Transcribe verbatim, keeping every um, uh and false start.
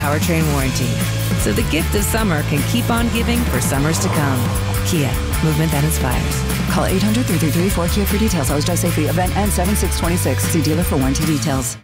powertrain warranty. So the gift of summer can keep on giving for summers to come. Kia, movement that inspires. Call eight hundred, three three three, four K I A for details. Always drive safely. Event ends seven six twenty-six. See dealer for warranty details.